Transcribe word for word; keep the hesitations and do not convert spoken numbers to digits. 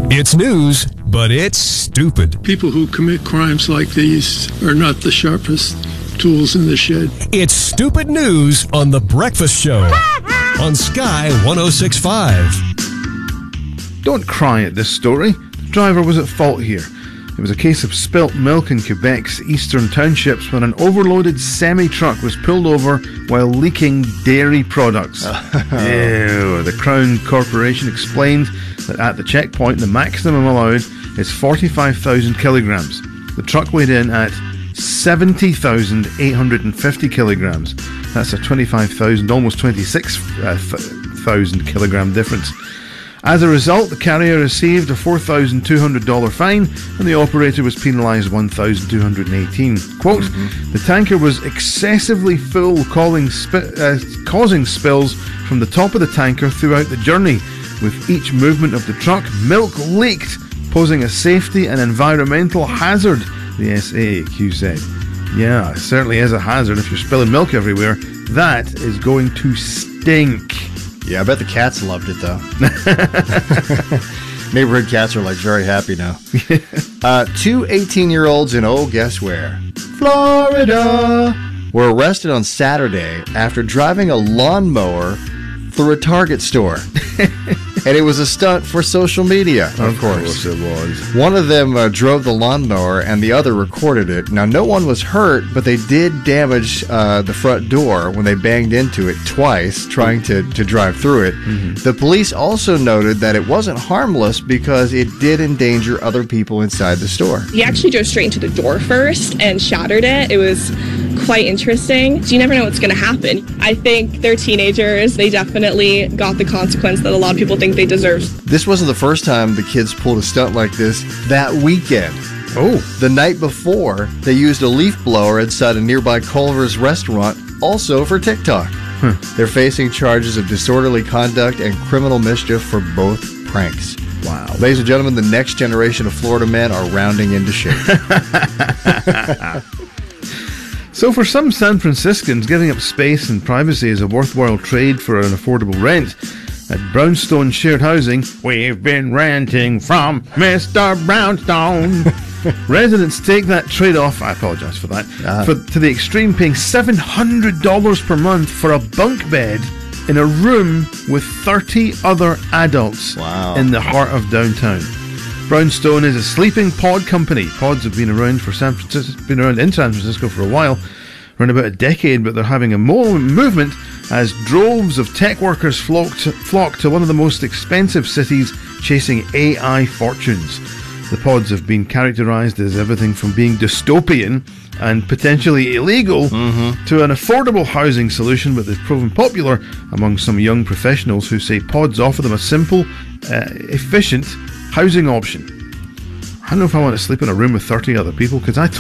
It's news, but it's stupid. People who commit crimes like these are not the sharpest tools in the shed. It's stupid news on The Breakfast Show on Sky one oh six point five. Don't cry at this story. The driver was at fault here. It was a case of spilt milk in Quebec's eastern townships when an overloaded semi-truck was pulled over while leaking dairy products. Ew. The Crown Corporation explained that at the checkpoint, the maximum allowed is forty-five thousand kilograms. The truck weighed in at seventy thousand eight hundred fifty kilograms. That's a twenty-five thousand, almost twenty-six thousand kilogram difference. As a result, the carrier received a four thousand two hundred dollars fine and the operator was penalised one thousand two hundred eighteen dollars. Quote, mm-hmm. The tanker was excessively full, calling spi- uh, causing spills from the top of the tanker throughout the journey. With each movement of the truck, milk leaked, posing a safety and environmental hazard, the S A A Q said. Yeah, it certainly is a hazard if you're spilling milk everywhere. That is going to stink. Yeah, I bet the cats loved it, though. Neighborhood cats are, like, very happy now. uh, two eighteen-year-olds in, oh, guess where? Florida! Were arrested on Saturday after driving a lawnmower through a Target store. And it was a stunt for social media, of, of course. course it was. One of them uh, drove the lawnmower and the other recorded it. Now, no one was hurt, but they did damage uh, the front door when they banged into it twice, trying to, to drive through it. Mm-hmm. The police also noted that it wasn't harmless because it did endanger other people inside the store. He actually drove straight into the door first and shattered it. It was quite interesting. You never know what's going to happen. I think they're teenagers. They definitely got the consequence that a lot of people think they deserve. This wasn't the first time the kids pulled a stunt like this that weekend. Oh. The night before, they used a leaf blower inside a nearby Culver's restaurant, also for TikTok. Huh. They're facing charges of disorderly conduct and criminal mischief for both pranks. Wow. Ladies and gentlemen, the next generation of Florida men are rounding into shape. So for some San Franciscans, giving up space and privacy is a worthwhile trade for an affordable rent. At Brownstone Shared Housing, we've been renting from Mister Brownstone. Residents take that trade-off, I apologise for that, uh-huh. for, to the extreme, paying seven hundred dollars per month for a bunk bed in a room with thirty other adults. Wow. In the heart of downtown. Brownstone is a sleeping pod company. Pods have been around for San Francisco, been around in San Francisco for a while, around about a decade, but they're having a mo- movement as droves of tech workers flock to, flock to one of the most expensive cities, chasing A I fortunes. The pods have been characterised as everything from being dystopian and potentially illegal mm-hmm. to an affordable housing solution, but they've proven popular among some young professionals who say pods offer them a simple, uh, efficient housing option. I don't know if I want to sleep in a room with thirty other people, because I